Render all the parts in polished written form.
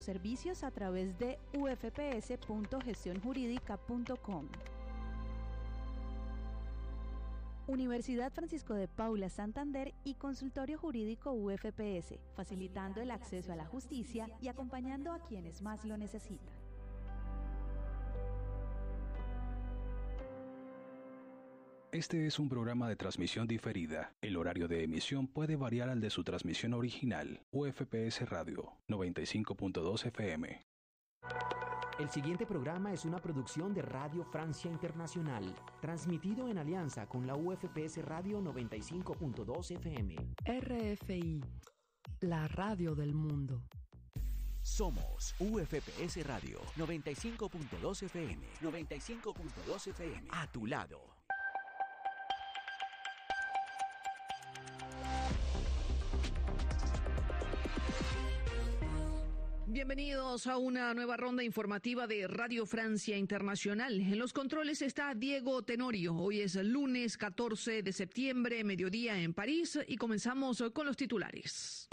Servicios a través de ufps.gestionjurídica.com. Universidad Francisco de Paula Santander y Consultorio Jurídico UFPS, facilitando el acceso a la justicia y acompañando a quienes más lo necesitan. Este es un programa de transmisión diferida. El horario de emisión puede variar al de su transmisión original. UFPS Radio, 95.2 FM. El siguiente programa es una producción de Radio Francia Internacional, transmitido en alianza con la UFPS Radio 95.2 FM. RFI, la radio del mundo. Somos UFPS Radio 95.2 FM, 95.2 FM. A tu lado. Bienvenidos a una nueva ronda informativa de Radio Francia Internacional. En los controles está Diego Tenorio. Hoy es lunes 14 de septiembre, mediodía en París, y comenzamos con los titulares.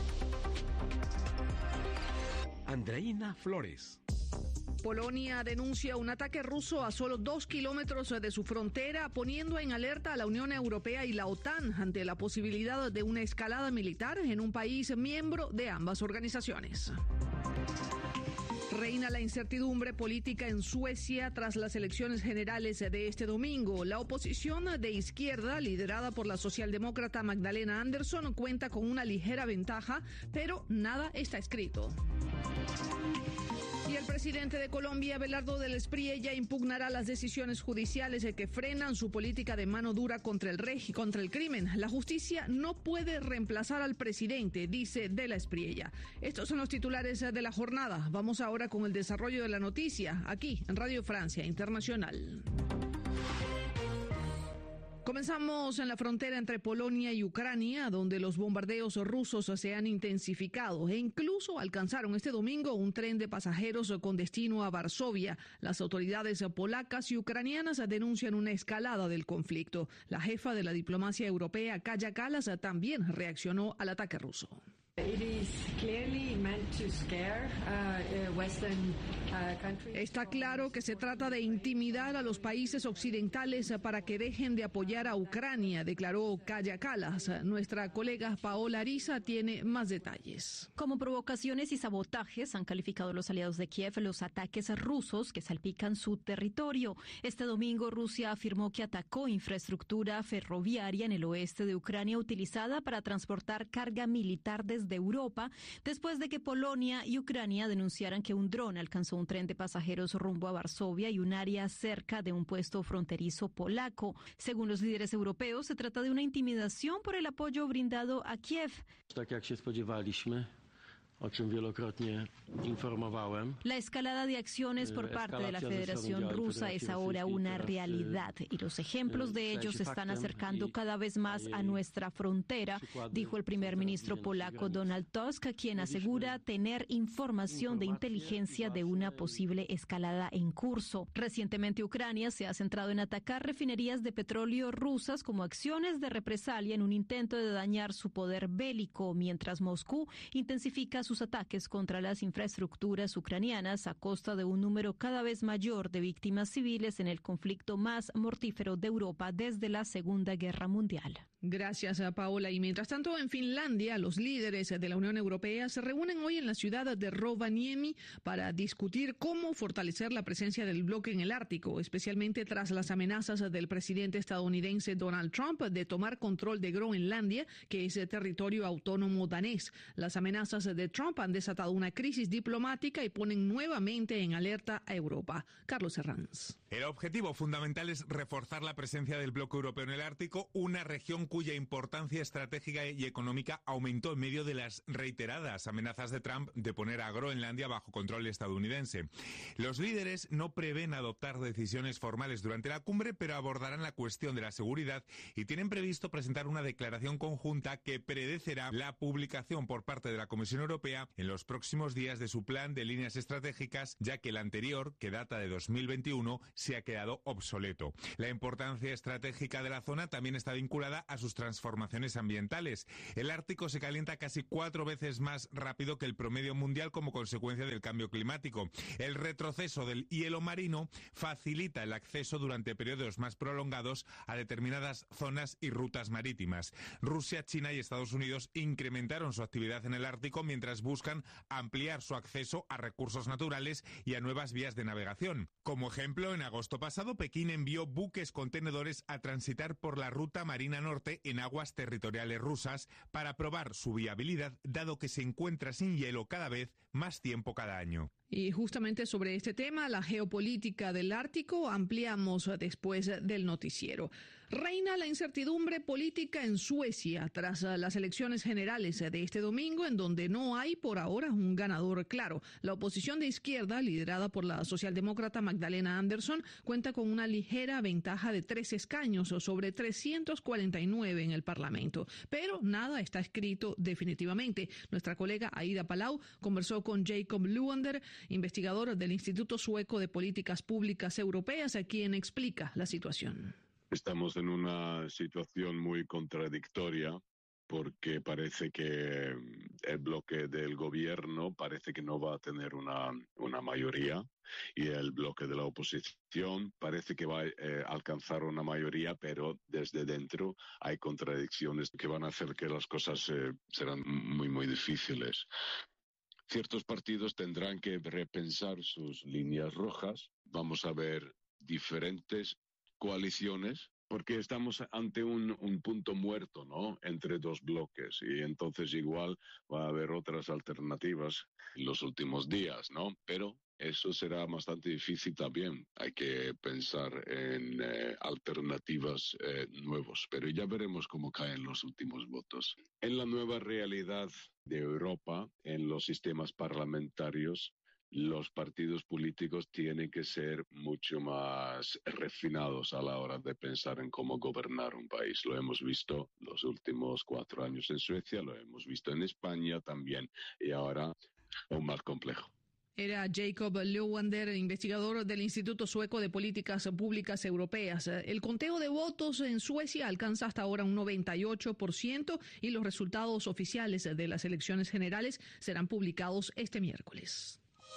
Andreina Flores. Polonia denuncia un ataque ruso a solo 2 kilómetros de su frontera, poniendo en alerta a la Unión Europea y la OTAN ante la posibilidad de una escalada militar en un país miembro de ambas organizaciones. Reina la incertidumbre política en Suecia tras las elecciones generales de este domingo. La oposición de izquierda, liderada por la socialdemócrata Magdalena Andersson, cuenta con una ligera ventaja, pero nada está escrito. Y el presidente de Colombia, Abelardo del Espriella, impugnará las decisiones judiciales que frenan su política de mano dura contra el crimen. La justicia no puede reemplazar al presidente, dice del Espriella. Estos son los titulares de la jornada. Vamos ahora con el desarrollo de la noticia, aquí en Radio Francia Internacional. Comenzamos en la frontera entre Polonia y Ucrania, donde los bombardeos rusos se han intensificado e incluso alcanzaron este domingo un tren de pasajeros con destino a Varsovia. Las autoridades polacas y ucranianas denuncian una escalada del conflicto. La jefa de la diplomacia europea, Kaja Kallas, también reaccionó al ataque ruso. Está claro que se trata de intimidar a los países occidentales para que dejen de apoyar a Ucrania, declaró Kaja Kallas. Nuestra colega Paola Ariza tiene más detalles. Como provocaciones y sabotajes han calificado los aliados de Kiev los ataques rusos que salpican su territorio. Este domingo Rusia afirmó que atacó infraestructura ferroviaria en el oeste de Ucrania utilizada para transportar carga militar desde Europa, después de que Polonia y Ucrania denunciaran que un dron alcanzó un tren de pasajeros rumbo a Varsovia y un área cerca de un puesto fronterizo polaco. Según los líderes europeos, se trata de una intimidación por el apoyo brindado a Kiev. La escalada de acciones por parte de la Federación Rusa es ahora una realidad y los ejemplos de ellos se están acercando cada vez más a nuestra frontera, dijo el primer ministro polaco Donald Tusk, quien asegura tener información de inteligencia de una posible escalada en curso. Recientemente Ucrania se ha centrado en atacar refinerías de petróleo rusas como acciones de represalia en un intento de dañar su poder bélico, mientras Moscú intensifica sus ataques contra las infraestructuras ucranianas a costa de un número cada vez mayor de víctimas civiles en el conflicto más mortífero de Europa desde la Segunda Guerra Mundial. Gracias a Paola. Y mientras tanto, en Finlandia, los líderes de la Unión Europea se reúnen hoy en la ciudad de Rovaniemi para discutir cómo fortalecer la presencia del bloque en el Ártico, especialmente tras las amenazas del presidente estadounidense Donald Trump de tomar control de Groenlandia, que es territorio autónomo danés. Las amenazas de Trump han desatado una crisis diplomática y ponen nuevamente en alerta a Europa. Carlos Herranz. El objetivo fundamental es reforzar la presencia del bloque europeo en el Ártico, una región cuya importancia estratégica y económica aumentó en medio de las reiteradas amenazas de Trump de poner a Groenlandia bajo control estadounidense. Los líderes no prevén adoptar decisiones formales durante la cumbre, pero abordarán la cuestión de la seguridad y tienen previsto presentar una declaración conjunta que predecirá la publicación por parte de la Comisión Europea Europea en los próximos días de su plan de líneas estratégicas, ya que el anterior, que data de 2021, se ha quedado obsoleto. La importancia estratégica de la zona también está vinculada a sus transformaciones ambientales. El Ártico se calienta casi 4 veces más rápido que el promedio mundial como consecuencia del cambio climático. El retroceso del hielo marino facilita el acceso durante periodos más prolongados a determinadas zonas y rutas marítimas. Rusia, China y Estados Unidos incrementaron su actividad en el Ártico mientras buscan ampliar su acceso a recursos naturales y a nuevas vías de navegación. Como ejemplo, en agosto pasado, Pekín envió buques contenedores a transitar por la ruta marina norte en aguas territoriales rusas para probar su viabilidad, dado que se encuentra sin hielo cada vez más tiempo cada año. Y justamente sobre este tema, la geopolítica del Ártico, ampliamos después del noticiero. Reina la incertidumbre política en Suecia tras las elecciones generales de este domingo, en donde no hay por ahora un ganador claro. La oposición de izquierda, liderada por la socialdemócrata Magdalena Andersson, cuenta con una ligera ventaja de 3 escaños sobre 349 en el Parlamento. Pero nada está escrito definitivamente. Nuestra colega Aida Palau conversó con Jacob Luander, investigador del Instituto Sueco de Políticas Públicas Europeas, a quien explica la situación. Estamos en una situación muy contradictoria porque parece que el bloque del gobierno parece que no va a tener una mayoría y el bloque de la oposición parece que va a alcanzar una mayoría, pero desde dentro hay contradicciones que van a hacer que las cosas serán muy, muy difíciles. Ciertos partidos tendrán que repensar sus líneas rojas. Vamos a ver diferentes coaliciones, porque estamos ante un punto muerto, ¿no?, entre dos bloques, y entonces igual va a haber otras alternativas en los últimos días, ¿no? Pero eso será bastante difícil también. Hay que pensar en alternativas nuevas, pero ya veremos cómo caen los últimos votos. En la nueva realidad de Europa, en los sistemas parlamentarios, los partidos políticos tienen que ser mucho más refinados a la hora de pensar en cómo gobernar un país. Lo hemos visto los últimos 4 años en Suecia, lo hemos visto en España también, y ahora aún más complejo. Era Jacob Luander, investigador del Instituto Sueco de Políticas Públicas Europeas. El conteo de votos en Suecia alcanza hasta ahora un 98% y los resultados oficiales de las elecciones generales serán publicados este miércoles.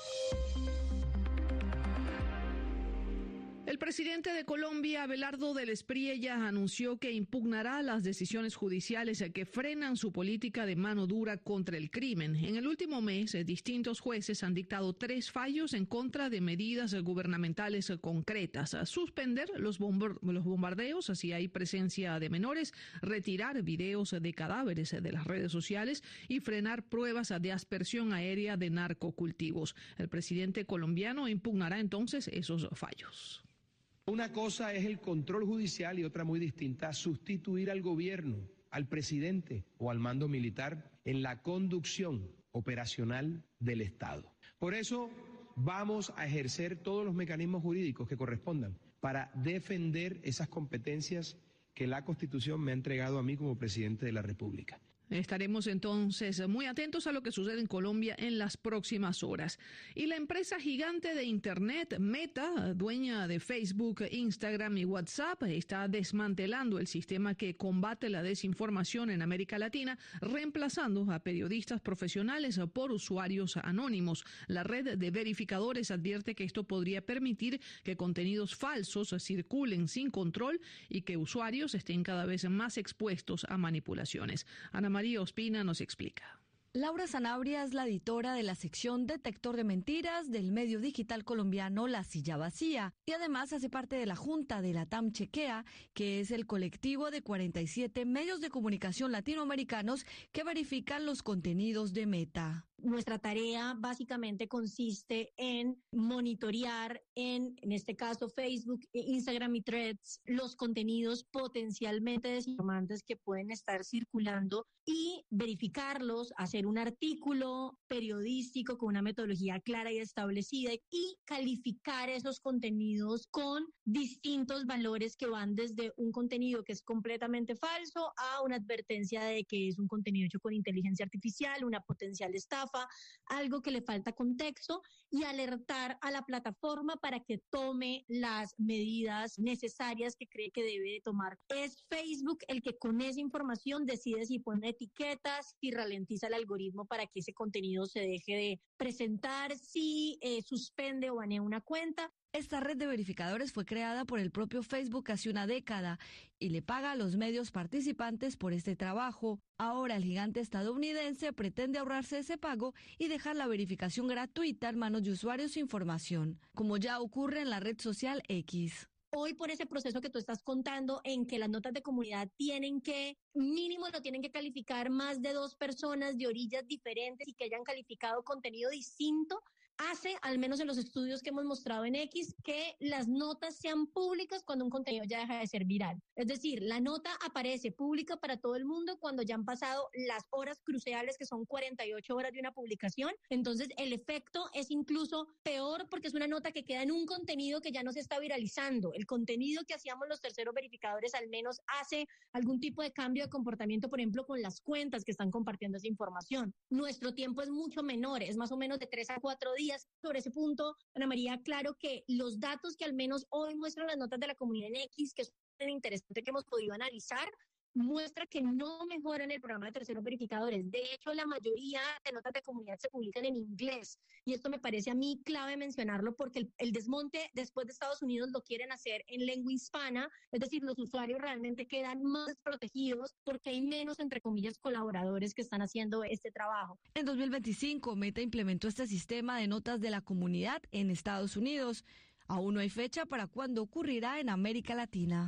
El presidente de Colombia, Abelardo del Espriella, anunció que impugnará las decisiones judiciales que frenan su política de mano dura contra el crimen. En el último mes, distintos jueces han dictado 3 fallos en contra de medidas gubernamentales concretas: suspender los bombardeos si hay presencia de menores, retirar videos de cadáveres de las redes sociales y frenar pruebas de aspersión aérea de narcocultivos. El presidente colombiano impugnará entonces esos fallos. Una cosa es el control judicial y otra muy distinta, sustituir al gobierno, al presidente o al mando militar en la conducción operacional del Estado. Por eso vamos a ejercer todos los mecanismos jurídicos que correspondan para defender esas competencias que la Constitución me ha entregado a mí como presidente de la República. Estaremos entonces muy atentos a lo que sucede en Colombia en las próximas horas. Y la empresa gigante de Internet, Meta, dueña de Facebook, Instagram y WhatsApp, está desmantelando el sistema que combate la desinformación en América Latina, reemplazando a periodistas profesionales por usuarios anónimos. La red de verificadores advierte que esto podría permitir que contenidos falsos circulen sin control y que usuarios estén cada vez más expuestos a manipulaciones. Ana María Ospina nos explica. Laura Sanabria es la editora de la sección Detector de Mentiras del medio digital colombiano La Silla Vacía y además hace parte de la Junta de la TAM Chequea, que es el colectivo de 47 medios de comunicación latinoamericanos que verifican los contenidos de Meta. Nuestra tarea básicamente consiste en monitorear en este caso Facebook, Instagram y Threads, los contenidos potencialmente desinformantes que pueden estar circulando y verificarlos, hacer un artículo periodístico con una metodología clara y establecida y calificar esos contenidos con distintos valores que van desde un contenido que es completamente falso a una advertencia de que es un contenido hecho con inteligencia artificial, una potencial estafa estrofa algo que le falta contexto y alertar a la plataforma para que tome las medidas necesarias que cree que debe de tomar. Es Facebook el que con esa información decide si pone etiquetas, si ralentiza el algoritmo para que ese contenido se deje de presentar, si suspende o banea una cuenta. Esta red de verificadores fue creada por el propio Facebook hace una década y le paga a los medios participantes por este trabajo. Ahora el gigante estadounidense pretende ahorrarse ese pago y dejar la verificación gratuita en manos de usuarios sin formación, como ya ocurre en la red social X. Hoy por ese proceso que tú estás contando en que las notas de comunidad mínimo lo tienen que calificar más de 2 personas de orillas diferentes y que hayan calificado contenido distinto, hace, al menos en los estudios que hemos mostrado en X, que las notas sean públicas cuando un contenido ya deja de ser viral. Es decir, la nota aparece pública para todo el mundo cuando ya han pasado las horas cruciales, que son 48 horas de una publicación. Entonces, el efecto es incluso peor porque es una nota que queda en un contenido que ya no se está viralizando. El contenido que hacíamos los terceros verificadores al menos hace algún tipo de cambio de comportamiento, por ejemplo, con las cuentas que están compartiendo esa información. Nuestro tiempo es mucho menor, es más o menos de 3 a 4 días. Sobre ese punto, Ana María, claro que los datos que al menos hoy muestran las notas de la comunidad en X, que es interesante que hemos podido analizar, muestra que no mejoran el programa de terceros verificadores. De hecho, la mayoría de notas de comunidad se publican en inglés. Y esto me parece a mí clave mencionarlo porque el desmonte después de Estados Unidos lo quieren hacer en lengua hispana. Es decir, los usuarios realmente quedan más desprotegidos porque hay menos, entre comillas, colaboradores que están haciendo este trabajo. En 2025, Meta implementó este sistema de notas de la comunidad en Estados Unidos. Aún no hay fecha para cuándo ocurrirá en América Latina.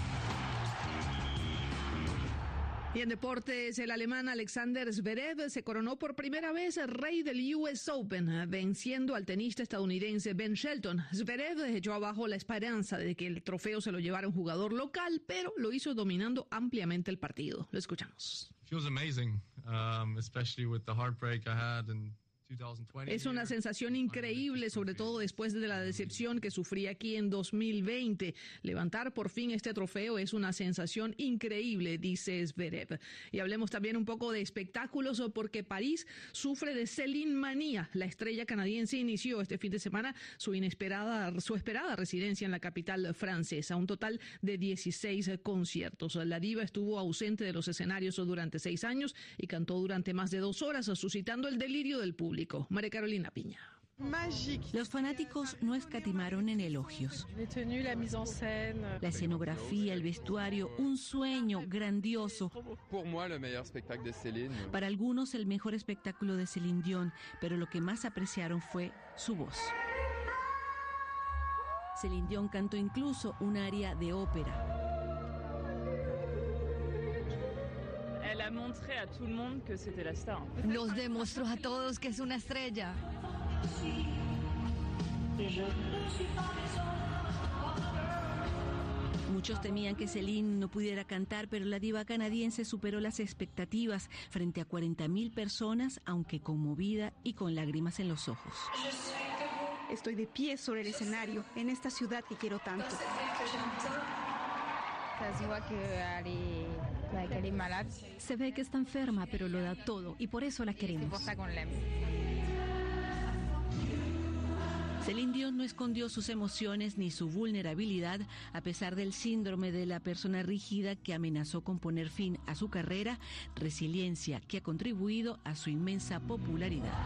Y en deportes, el alemán Alexander Zverev se coronó por primera vez rey del US Open, venciendo al tenista estadounidense Ben Shelton. Zverev echó abajo la esperanza de que el trofeo se lo llevara un jugador local, pero lo hizo dominando ampliamente el partido. Lo escuchamos. Feels amazing, especially with the heartbreak I had and es una sensación increíble, sobre todo después de la decepción que sufrí aquí en 2020. Levantar por fin este trofeo es una sensación increíble, dice Zverev. Y hablemos también un poco de espectáculos, porque París sufre de Céline manía. La estrella canadiense inició este fin de semana su esperada residencia en la capital francesa, un total de 16 conciertos. La diva estuvo ausente de los escenarios durante 6 años y cantó durante más de 2 horas, suscitando el delirio del público. María Carolina Piña. Los fanáticos no escatimaron en elogios. La escenografía, el vestuario, un sueño grandioso. Para algunos el mejor espectáculo de Céline Dion, pero lo que más apreciaron fue su voz. Céline Dion cantó incluso un aria de ópera. Nos demostró a todos que es una estrella. Muchos temían que Céline no pudiera cantar, pero la diva canadiense superó las expectativas frente a 40,000 personas, aunque conmovida y con lágrimas en los ojos. Estoy de pie sobre el escenario, en esta ciudad que quiero tanto. Se ve que está enferma, pero lo da todo y por eso la queremos. Céline Dion no escondió sus emociones ni su vulnerabilidad a pesar del síndrome de la persona rígida que amenazó con poner fin a su carrera, resiliencia que ha contribuido a su inmensa popularidad.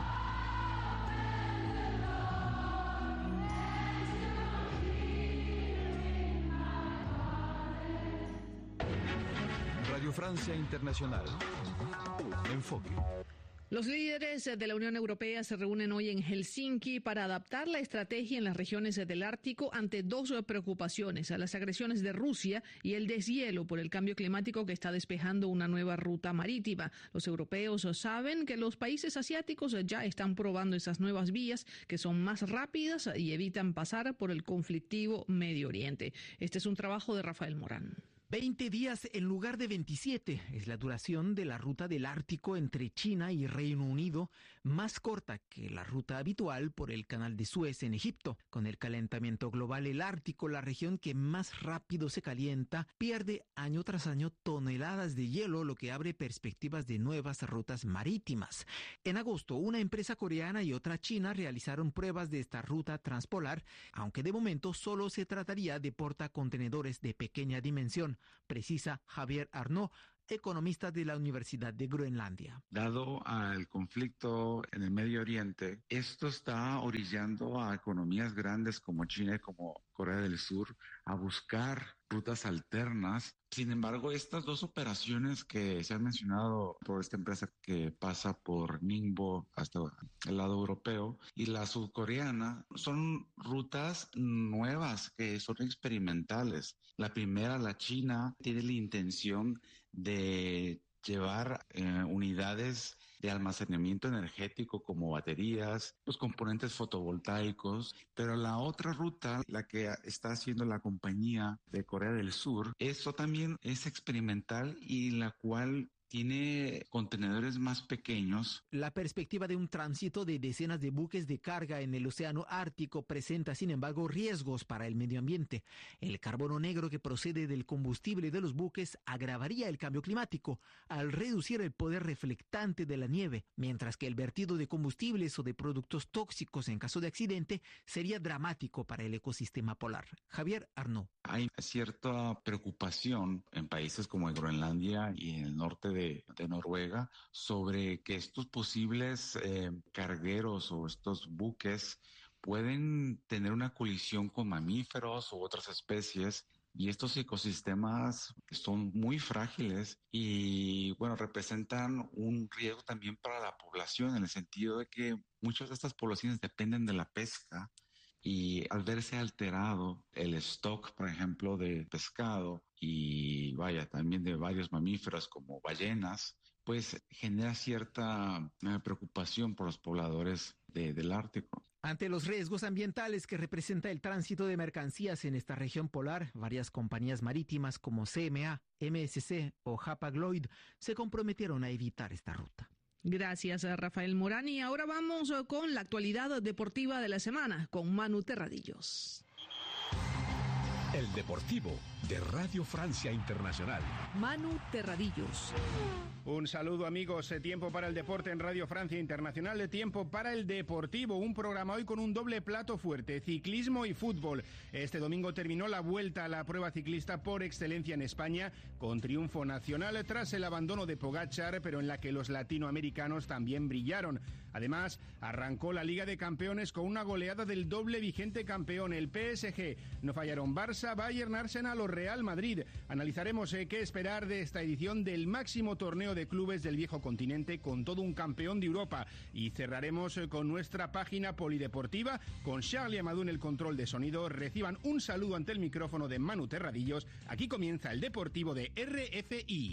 Radio Francia Internacional. Enfoque. Los líderes de la Unión Europea se reúnen hoy en Helsinki para adaptar la estrategia en las regiones del Ártico ante 2 preocupaciones: las agresiones de Rusia y el deshielo por el cambio climático que está despejando una nueva ruta marítima. Los europeos saben que los países asiáticos ya están probando esas nuevas vías que son más rápidas y evitan pasar por el conflictivo Medio Oriente. Este es un trabajo de Rafael Morán. 20 días en lugar de 27 es la duración de la ruta del Ártico entre China y Reino Unido, más corta que la ruta habitual por el Canal de Suez en Egipto. Con el calentamiento global, el Ártico, la región que más rápido se calienta, pierde año tras año toneladas de hielo, lo que abre perspectivas de nuevas rutas marítimas. En agosto, una empresa coreana y otra china realizaron pruebas de esta ruta transpolar, aunque de momento solo se trataría de portacontenedores de pequeña dimensión, precisa Javier Arnaud, economista de la Universidad de Groenlandia. Dado al conflicto en el Medio Oriente, esto está orillando a economías grandes como China y como Corea del Sur a buscar rutas alternas. Sin embargo, estas dos operaciones que se han mencionado por esta empresa que pasa por Ningbo hasta el lado europeo y la sudcoreana son rutas nuevas que son experimentales. La primera, la China, tiene la intención de llevar unidades de almacenamiento energético como baterías, los componentes fotovoltaicos, pero la otra ruta, la que está haciendo la compañía de Corea del Sur, eso también es experimental y la cual tiene contenedores más pequeños. La perspectiva de un tránsito de decenas de buques de carga en el océano Ártico presenta, sin embargo, riesgos para el medio ambiente. El carbono negro que procede del combustible de los buques agravaría el cambio climático al reducir el poder reflectante de la nieve, mientras que el vertido de combustibles o de productos tóxicos en caso de accidente sería dramático para el ecosistema polar. Javier Arnaud. Hay cierta preocupación en países como Groenlandia y en el norte de Noruega sobre que estos posibles cargueros o estos buques pueden tener una colisión con mamíferos u otras especies, y estos ecosistemas son muy frágiles y bueno, representan un riesgo también para la población, en el sentido de que muchas de estas poblaciones dependen de la pesca. Y al verse alterado el stock, por ejemplo, de pescado y también de varios mamíferos como ballenas, pues genera cierta preocupación por los pobladores del Ártico. Ante los riesgos ambientales que representa el tránsito de mercancías en esta región polar, varias compañías marítimas como CMA, MSC o Hapag-Lloyd se comprometieron a evitar esta ruta. Gracias a Rafael Morán. Y ahora vamos con la actualidad deportiva de la semana con Manu Terradillos. El Deportivo de Radio Francia Internacional. Manu Terradillos. Un saludo, amigos. Tiempo para el deporte en Radio Francia Internacional. Tiempo para el Deportivo. Un programa hoy con un doble plato fuerte: ciclismo y fútbol. Este domingo terminó la vuelta a la prueba ciclista por excelencia en España, con triunfo nacional tras el abandono de Pogačar, pero en la que los latinoamericanos también brillaron. Además, arrancó la Liga de Campeones con una goleada del doble vigente campeón, el PSG. No fallaron Barça, Bayern, Arsenal o Real Madrid. Analizaremos qué esperar de esta edición del máximo torneo de clubes del viejo continente, con todo un campeón de Europa. Y cerraremos con nuestra página polideportiva, con Charlie Amadou en el control de sonido. Reciban un saludo ante el micrófono de Manu Terradillos. Aquí comienza el Deportivo de RFI.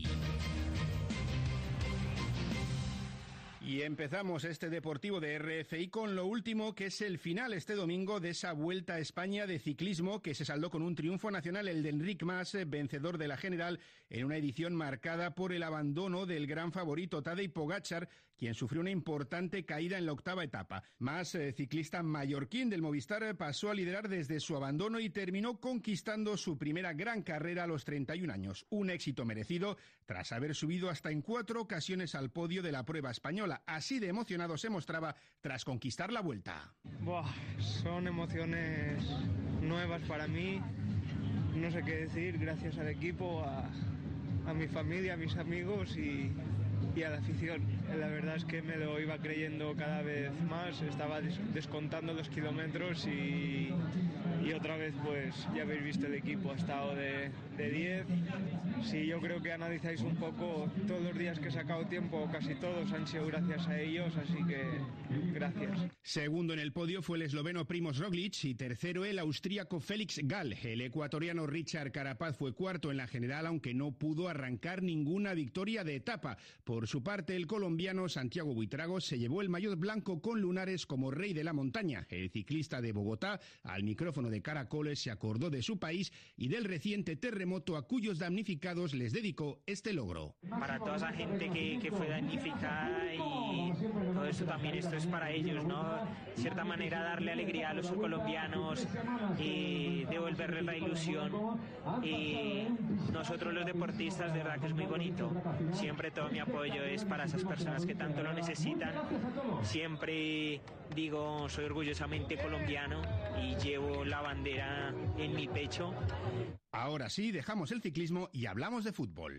Y empezamos este Deportivo de RFI con lo último, que es el final este domingo de esa Vuelta a España de ciclismo, que se saldó con un triunfo nacional, el de Enric Mas, vencedor de la general, en una edición marcada por el abandono del gran favorito Tadej Pogačar, quien sufrió una importante caída en la octava etapa. Mas, ciclista mallorquín del Movistar, pasó a liderar desde su abandono y terminó conquistando su primera gran carrera a los 31 años. Un éxito merecido tras haber subido hasta en 4 ocasiones al podio de la prueba española. Así de emocionado se mostraba tras conquistar la Vuelta. Son emociones nuevas para mí. No sé qué decir, gracias al equipo, a mi familia, a mis amigos y a la afición. La verdad es que me lo iba creyendo cada vez más, estaba descontando los kilómetros y otra vez, pues ya habéis visto, el equipo ha estado de 10. Si yo creo que analizáis un poco, todos los días que he sacado tiempo, casi todos han sido gracias a ellos, así que gracias. Segundo en el podio fue el esloveno Primož Roglič y tercero el austríaco Félix Gall. El ecuatoriano Richard Carapaz fue cuarto en la general, aunque no pudo arrancar ninguna victoria de etapa. Por su parte, el colombiano colombiano Santiago Buitrago se llevó el maillot blanco con lunares como rey de la montaña. El ciclista de Bogotá, al micrófono de Caracoles, se acordó de su país y del reciente terremoto a cuyos damnificados les dedicó este logro. Para toda esa gente que fue damnificada y todo eso también, esto es para ellos, ¿no? De cierta manera darle alegría a los colombianos y devolverles la ilusión. Y nosotros los deportistas, de verdad que es muy bonito. Siempre todo mi apoyo es para esas personas que tanto lo necesitan. Siempre digo, soy orgullosamente colombiano y llevo la bandera en mi pecho. Ahora sí, dejamos el ciclismo y hablamos de fútbol.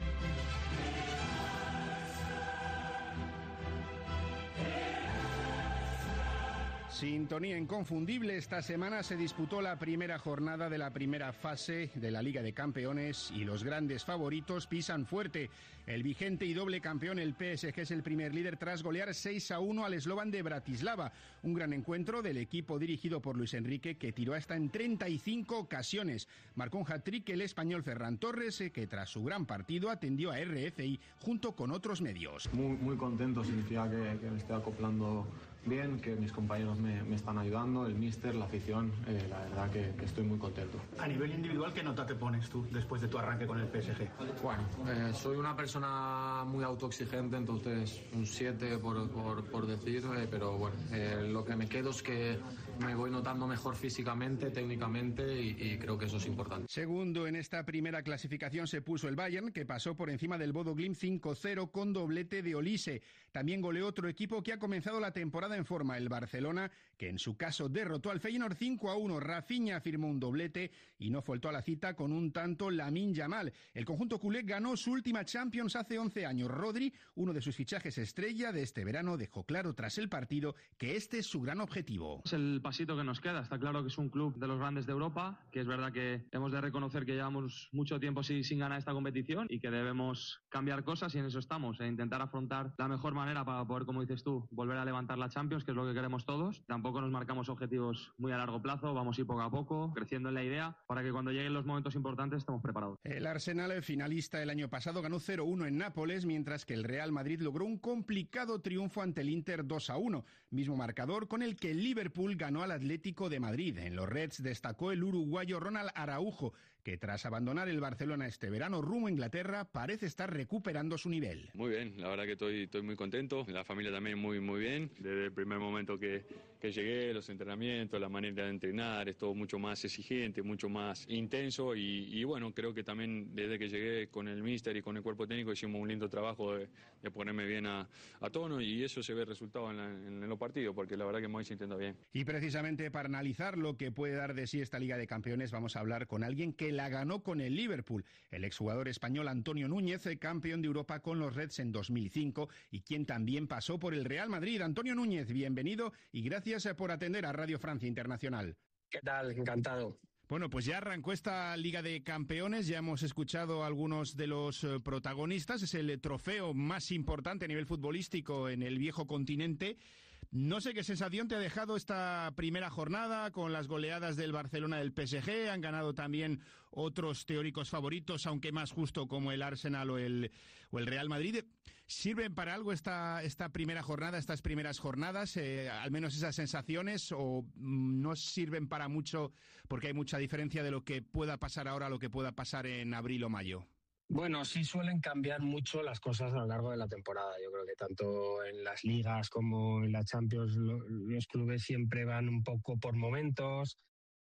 Sintonía inconfundible, esta semana se disputó la primera jornada de la primera fase de la Liga de Campeones y los grandes favoritos pisan fuerte. El vigente y doble campeón, el PSG, es el primer líder tras golear 6-1 al Slovan de Bratislava. Un gran encuentro del equipo dirigido por Luis Enrique, que tiró hasta en 35 ocasiones. Marcó un hat-trick el español Ferran Torres, que tras su gran partido atendió a RFI junto con otros medios. Muy contento, significa que me estoy acoplando bien, que mis compañeros me están ayudando, el míster, la afición, la verdad que estoy muy contento. A nivel individual, ¿qué nota te pones tú después de tu arranque con el PSG? Bueno, soy una persona muy autoexigente, entonces un 7 por decir, pero bueno, lo que me quedo es que me voy notando mejor físicamente, técnicamente y creo que eso es importante. Segundo en esta primera clasificación se puso el Bayern, que pasó por encima del Bodo Glimt 5-0 con doblete de Olise. También goleó otro equipo que ha comenzado la temporada en forma, el Barcelona, que en su caso derrotó al Feyenoord 5-1. Rafinha firmó un doblete y no faltó a la cita con un tanto Lamine Yamal. El conjunto culé ganó su última Champions hace 11 años. Rodri, uno de sus fichajes estrella de este verano, dejó claro tras el partido que este es su gran objetivo. Es el pasito que nos queda. Está claro que es un club de los grandes de Europa, que es verdad que hemos de reconocer que llevamos mucho tiempo sin ganar esta competición y que debemos cambiar cosas, y en eso estamos, e intentar afrontar la mejor manera para poder, como dices tú, volver a levantar la Champions, que es lo que queremos todos. Tampoco nos marcamos objetivos muy a largo plazo, vamos a ir poco a poco, creciendo en la idea, para que cuando lleguen los momentos importantes estemos preparados. El Arsenal, finalista el año pasado, ganó 0-1 en Nápoles, mientras que el Real Madrid logró un complicado triunfo ante el Inter 2-1, mismo marcador con el que el Liverpool ganó al Atlético de Madrid. En los Reds destacó el uruguayo Ronald Araujo, que tras abandonar el Barcelona este verano rumbo a Inglaterra, parece estar recuperando su nivel. Muy bien, la verdad que estoy muy contento, la familia también muy bien. Desde el primer momento que llegué, los entrenamientos, la manera de entrenar, es todo mucho más exigente, mucho más intenso y bueno, creo que también desde que llegué con el míster y con el cuerpo técnico hicimos un lindo trabajo de ponerme bien a tono, y eso se ve resultado en los partidos, porque la verdad que me voy sintiendo bien. Y precisamente para analizar lo que puede dar de sí esta Liga de Campeones, vamos a hablar con alguien que la ganó con el Liverpool, el exjugador español Antonio Núñez, campeón de Europa con los Reds en 2005 y quien también pasó por el Real Madrid. Antonio Núñez, bienvenido y gracias por atender a Radio Francia Internacional. ¿Qué tal? Encantado. Bueno, pues ya arrancó esta Liga de Campeones, ya hemos escuchado a algunos de los protagonistas, es el trofeo más importante a nivel futbolístico en el viejo continente. No sé qué sensación te ha dejado esta primera jornada con las goleadas del Barcelona, del PSG. Han ganado también otros teóricos favoritos, aunque más justo, como el Arsenal o el Real Madrid. ¿Sirven para algo esta primera jornada, estas primeras jornadas, al menos esas sensaciones, o no sirven para mucho porque hay mucha diferencia de lo que pueda pasar ahora a lo que pueda pasar en abril o mayo? Bueno, sí suelen cambiar mucho las cosas a lo largo de la temporada. Yo creo que tanto en las ligas como en la Champions los clubes siempre van un poco por momentos,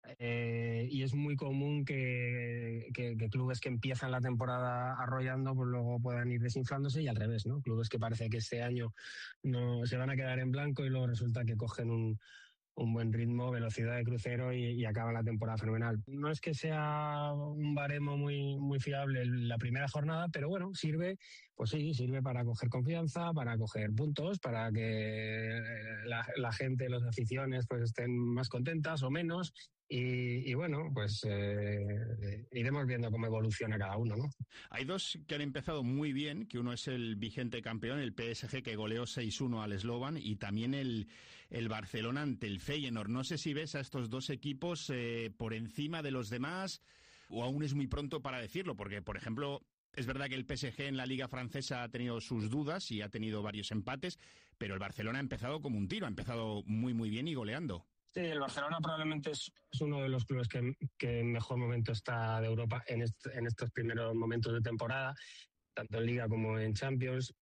y es muy común que clubes que empiezan la temporada arrollando pues luego puedan ir desinflándose, y al revés, ¿no? Clubes que parece que este año no se van a quedar en blanco y luego resulta que cogen un buen ritmo, velocidad de crucero y acaba la temporada fenomenal. No es que sea un baremo muy fiable la primera jornada, pero bueno, sirve para coger confianza, para coger puntos, para que la gente, las aficiones pues estén más contentas o menos. Y bueno, pues iremos viendo cómo evoluciona cada uno, ¿no? Hay dos que han empezado muy bien, que uno es el vigente campeón, el PSG, que goleó 6-1 al Slovan, y también el Barcelona ante el Feyenoord. No sé si ves a estos dos equipos por encima de los demás, o aún es muy pronto para decirlo, porque, por ejemplo, Es verdad que el PSG en la Liga Francesa ha tenido sus dudas y ha tenido varios empates, pero el Barcelona ha empezado como un tiro, ha empezado muy muy bien y goleando. Sí, el Barcelona probablemente es uno de los clubes que en mejor momento está de Europa en estos primeros momentos de temporada, tanto en Liga como en Champions.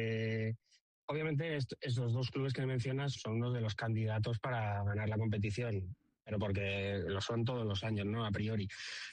Obviamente estos dos clubes que mencionas son uno de los candidatos para ganar la competición, pero porque lo son todos los años, ¿no? A priori.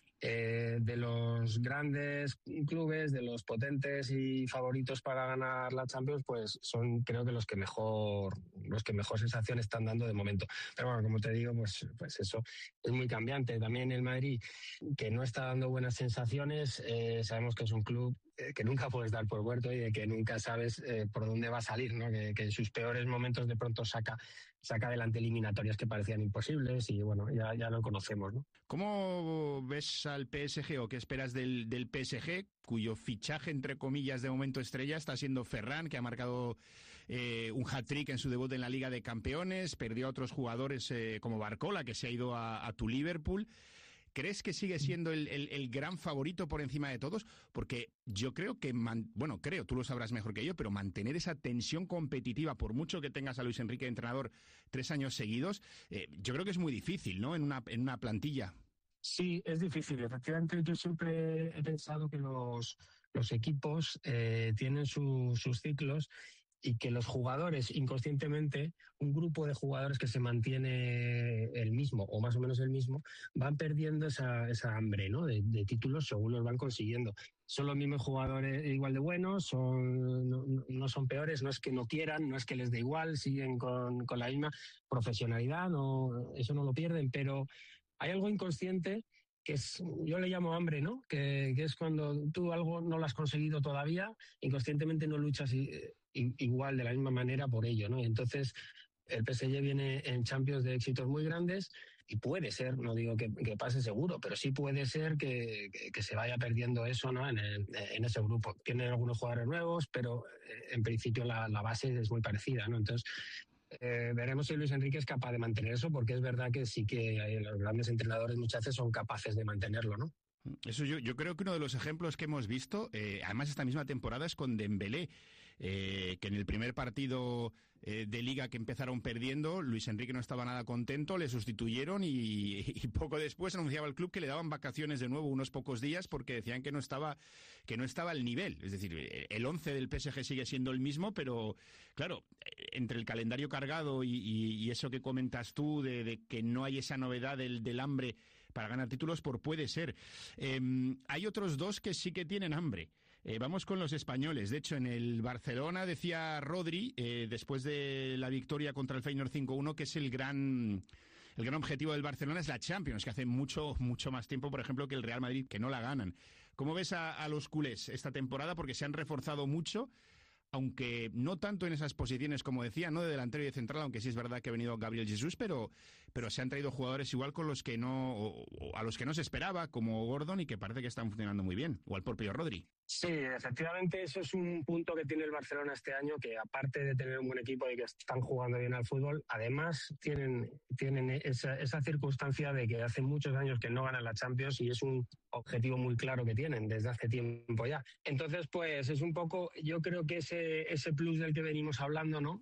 De los grandes clubes, de los potentes y favoritos para ganar la Champions, pues son creo que los que mejor sensación están dando de momento. Pero bueno, como te digo, pues eso es muy cambiante. También el Madrid, que no está dando buenas sensaciones, sabemos que es un club que nunca puedes dar por muerto y de que nunca sabes por dónde va a salir, ¿no? Que en sus peores momentos de pronto saca adelante eliminatorias que parecían imposibles y bueno, ya lo conocemos, ¿no? ¿Cómo ves al PSG o qué esperas del PSG, cuyo fichaje, entre comillas, de momento estrella está siendo Ferran, que ha marcado un hat-trick en su debut en la Liga de Campeones, perdió a otros jugadores como Barcola, que se ha ido a tu Liverpool? ¿Crees que sigue siendo el gran favorito por encima de todos? Porque yo creo que, tú lo sabrás mejor que yo, pero mantener esa tensión competitiva, por mucho que tengas a Luis Enrique de entrenador 3 años seguidos, yo creo que es muy difícil, ¿no? En una plantilla. Sí, es difícil. Efectivamente, yo siempre he pensado que los equipos tienen sus ciclos y que los jugadores, inconscientemente, un grupo de jugadores que se mantiene el mismo, o más o menos el mismo, van perdiendo esa hambre, ¿no? de títulos según los van consiguiendo. Son los mismos jugadores igual de buenos, no son peores, no es que no quieran, no es que les dé igual, siguen con la misma profesionalidad, eso no lo pierden, pero hay algo inconsciente que yo le llamo hambre, ¿no? Que es cuando tú algo no lo has conseguido todavía, inconscientemente no luchas igual de la misma manera por ello, ¿no? Y entonces el PSG viene en Champions de éxitos muy grandes y puede ser, no digo que pase seguro, pero sí puede ser que se vaya perdiendo eso, ¿no? En ese grupo. Tienen algunos jugadores nuevos, pero en principio la base es muy parecida, ¿no? Entonces veremos si Luis Enrique es capaz de mantener eso, porque es verdad que sí que los grandes entrenadores muchas veces son capaces de mantenerlo, ¿no? Eso yo creo que uno de los ejemplos que hemos visto, además esta misma temporada, es con Dembélé, que en el primer partido de Liga que empezaron perdiendo, Luis Enrique no estaba nada contento, le sustituyeron y poco después anunciaba el club que le daban vacaciones de nuevo unos pocos días porque decían que no estaba al nivel. Es decir, el 11 del PSG sigue siendo el mismo, pero claro, entre el calendario cargado y eso que comentas tú de que no hay esa novedad del hambre para ganar títulos, puede ser. Hay otros dos que sí que tienen hambre. Vamos con los españoles. De hecho, en el Barcelona decía Rodri, después de la victoria contra el Feyenoord 5-1, que es el gran objetivo del Barcelona es la Champions, que hace mucho más tiempo, por ejemplo, que el Real Madrid, que no la ganan. ¿Cómo ves a los culés esta temporada? Porque se han reforzado mucho, aunque no tanto en esas posiciones, como decía, no de delantero y de central, aunque sí es verdad que ha venido Gabriel Jesús, pero se han traído jugadores igual con los que o a los que no se esperaba, como Gordon, y que parece que están funcionando muy bien, o al propio Rodri. Sí, efectivamente eso es un punto que tiene el Barcelona este año, que aparte de tener un buen equipo y que están jugando bien al fútbol, además tienen esa circunstancia de que hace muchos años que no ganan la Champions y es un objetivo muy claro que tienen desde hace tiempo ya. Entonces, pues es un poco, yo creo que ese plus del que venimos hablando, ¿no?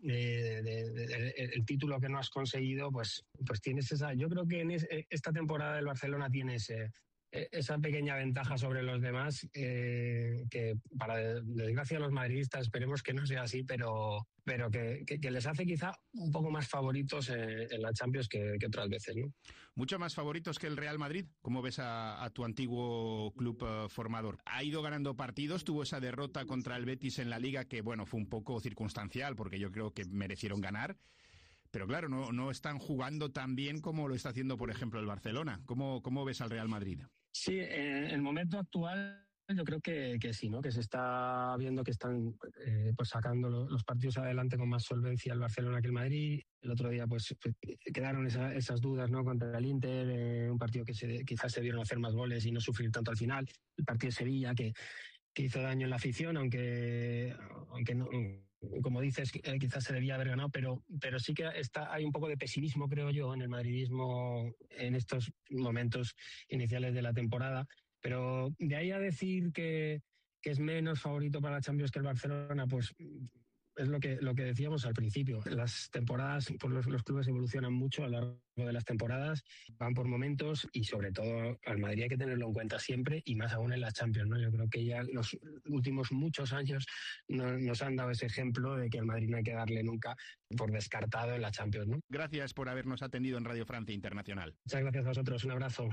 El título que no has conseguido, pues tienes esa. Yo creo que en esta temporada del Barcelona tiene esa pequeña ventaja sobre los demás, que para desgracia a los madridistas esperemos que no sea así, pero que les hace quizá un poco más favoritos en la Champions que otras veces, ¿no? Mucho más favoritos que el Real Madrid. ¿Cómo ves a tu antiguo club formador? Ha ido ganando partidos, tuvo esa derrota contra el Betis en la Liga que, bueno, fue un poco circunstancial porque yo creo que merecieron ganar. Pero claro, no están jugando tan bien como lo está haciendo, por ejemplo, el Barcelona. ¿Cómo ves al Real Madrid? Sí, en el momento actual yo creo que sí, ¿no? Que se está viendo que están pues sacando los partidos adelante con más solvencia el Barcelona que el Madrid. El otro día pues quedaron esas dudas, ¿no? Contra el Inter, un partido que quizás se vieron hacer más goles y no sufrir tanto al final. El partido de Sevilla que hizo daño en la afición, aunque no, como dices, quizás se debía haber ganado, pero sí que hay un poco de pesimismo, creo yo, en el madridismo en estos momentos iniciales de la temporada. Pero de ahí a decir que que es menos favorito para la Champions que el Barcelona, pues es lo que decíamos al principio. Las temporadas, pues los clubes evolucionan mucho a lo largo de las temporadas, van por momentos y sobre todo al Madrid hay que tenerlo en cuenta siempre y más aún en la Champions, ¿no? Yo creo que ya los últimos muchos años nos han dado ese ejemplo de que al Madrid no hay que darle nunca por descartado en la Champions, ¿no? Gracias por habernos atendido en Radio Francia Internacional. Muchas gracias a vosotros, un abrazo.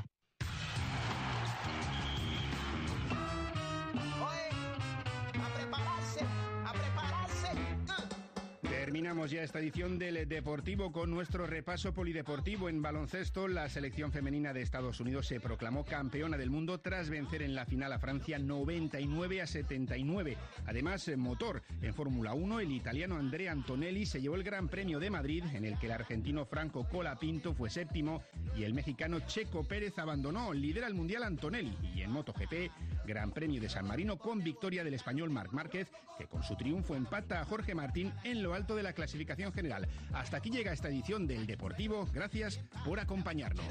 Terminamos ya esta edición del Deportivo con nuestro repaso polideportivo. En baloncesto, la selección femenina de Estados Unidos se proclamó campeona del mundo tras vencer en la final a Francia 99-79. Además, motor en Fórmula 1, el italiano Andrea Antonelli se llevó el Gran Premio de Madrid, en el que el argentino Franco Colapinto fue séptimo y el mexicano Checo Pérez abandonó. Lidera el Mundial Antonelli. Y en MotoGP, Gran Premio de San Marino con victoria del español Marc Márquez, que con su triunfo empata a Jorge Martín en lo alto de la clasificación general. Hasta aquí llega esta edición del Deportivo. Gracias por acompañarnos.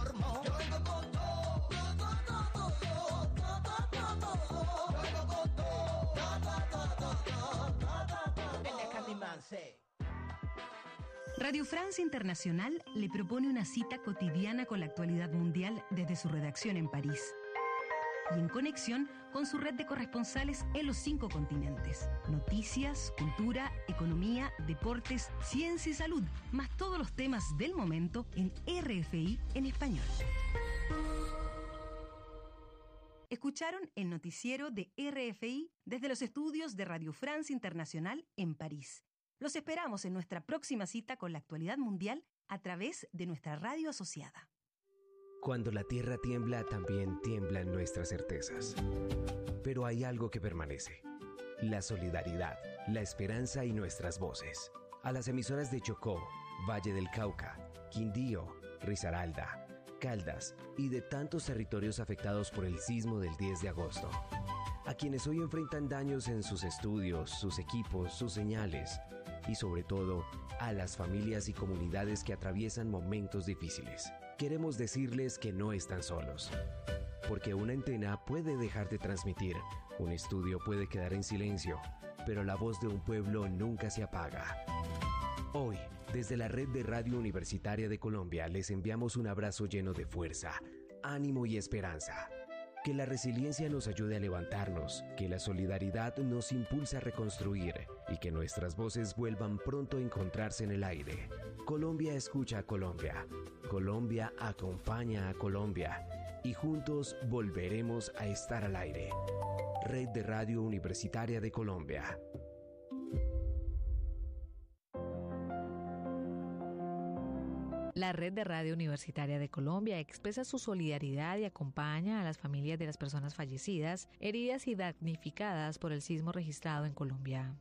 Radio Francia Internacional le propone una cita cotidiana con la actualidad mundial desde su redacción en París y en conexión con su red de corresponsales en los 5 continentes. Noticias, cultura, economía, deportes, ciencia y salud, más todos los temas del momento en RFI en español. Escucharon el noticiero de RFI desde los estudios de Radio Francia Internacional en París. Los esperamos en nuestra próxima cita con la actualidad mundial a través de nuestra radio asociada. Cuando la tierra tiembla, también tiemblan nuestras certezas. Pero hay algo que permanece: la solidaridad, la esperanza y nuestras voces. A las emisoras de Chocó, Valle del Cauca, Quindío, Risaralda, Caldas y de tantos territorios afectados por el sismo del 10 de agosto. A quienes hoy enfrentan daños en sus estudios, sus equipos, sus señales. Y sobre todo, a las familias y comunidades que atraviesan momentos difíciles. Queremos decirles que no están solos. Porque una antena puede dejar de transmitir, un estudio puede quedar en silencio, pero la voz de un pueblo nunca se apaga. Hoy, desde la Red de Radio Universitaria de Colombia, les enviamos un abrazo lleno de fuerza, ánimo y esperanza. Que la resiliencia nos ayude a levantarnos, que la solidaridad nos impulse a reconstruir y que nuestras voces vuelvan pronto a encontrarse en el aire. Colombia escucha a Colombia. Colombia acompaña a Colombia. Y juntos volveremos a estar al aire. Red de Radio Universitaria de Colombia. La Red de Radio Universitaria de Colombia expresa su solidaridad y acompaña a las familias de las personas fallecidas, heridas y damnificadas por el sismo registrado en Colombia.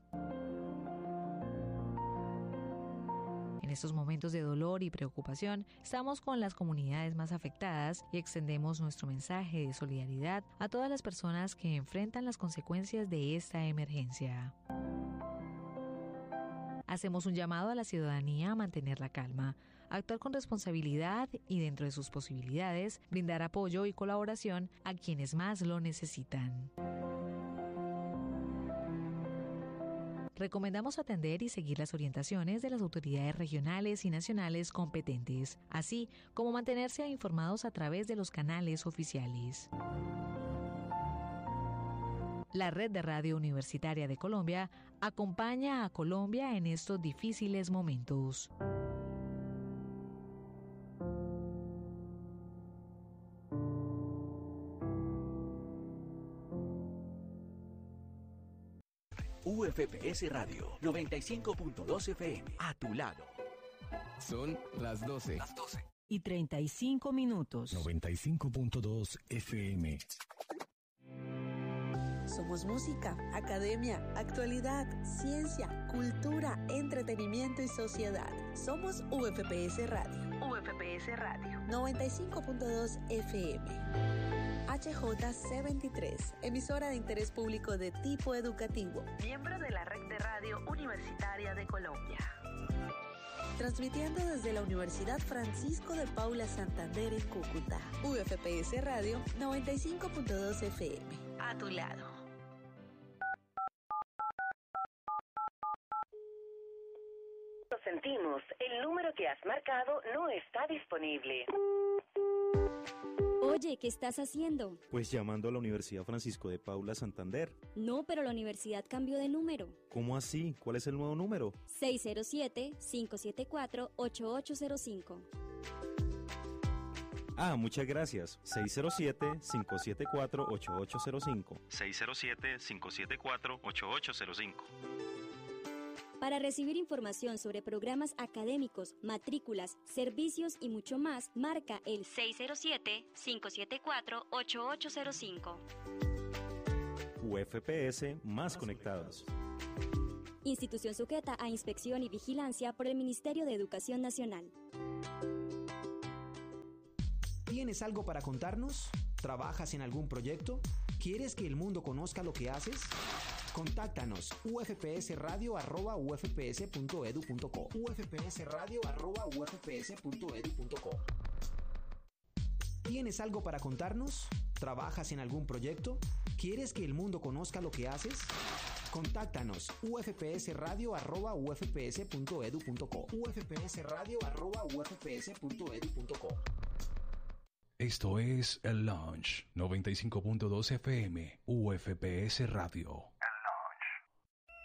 En estos momentos de dolor y preocupación, estamos con las comunidades más afectadas y extendemos nuestro mensaje de solidaridad a todas las personas que enfrentan las consecuencias de esta emergencia. Hacemos un llamado a la ciudadanía a mantener la calma, actuar con responsabilidad y, dentro de sus posibilidades, brindar apoyo y colaboración a quienes más lo necesitan. Recomendamos atender y seguir las orientaciones de las autoridades regionales y nacionales competentes, así como mantenerse informados a través de los canales oficiales. La Red de Radio Universitaria de Colombia acompaña a Colombia en estos difíciles momentos. UFPS Radio 95.2 FM. A tu lado. Son las 12. Y 35 minutos. 95.2 FM. Somos música, academia, actualidad, ciencia, cultura, entretenimiento y sociedad. Somos UFPS Radio. UFPS Radio 95.2 FM. HJC23, emisora de interés público de tipo educativo. Miembro de la Red de Radio Universitaria de Colombia. Transmitiendo desde la Universidad Francisco de Paula Santander en Cúcuta. UFPS Radio 95.2 FM. A tu lado. sentimos, el número que has marcado no está disponible. Oye, ¿qué estás haciendo? Pues llamando a la Universidad Francisco de Paula Santander. No, pero la universidad cambió de número. ¿Cómo así? ¿Cuál es el nuevo número? 607-574-8805. Ah, muchas gracias. 607-574-8805. 607-574-8805. Para recibir información sobre programas académicos, matrículas, servicios y mucho más, marca el 607-574-8805. UFPS más conectados. Institución sujeta a inspección y vigilancia por el Ministerio de Educación Nacional. ¿Tienes algo para contarnos? ¿Trabajas en algún proyecto? ¿Quieres que el mundo conozca lo que haces? Contáctanos ufpsradio@ufps.edu.co. ufpsradio@ufps.edu.co. ¿Tienes algo para contarnos? ¿Trabajas en algún proyecto? ¿Quieres que el mundo conozca lo que haces? Contáctanos ufpsradio@ufps.edu.co. ufpsradio@ufps.edu.co. Esto es El Lounge 95.2 FM, UFPS Radio.